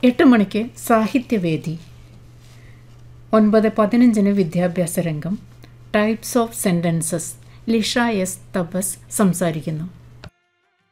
8 മണിക്ക് സാഹിത്യവേദി. 9:15 വിദ്യാഭ്യാസ രംഗം. Types of sentences. Lisha S തപസ് സംസാരിക്കുന്നു.